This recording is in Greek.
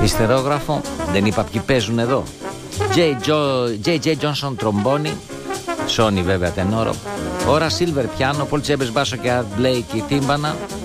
Ιστερόγραφο, δεν είπα ποιοι παίζουν εδώ. J.J. Johnson τρομπόνι, Sony βέβαια τενόρο, Ωρα Silver πιάνο, Paul Chambers μπάσο και Art Blakey τύμπανα,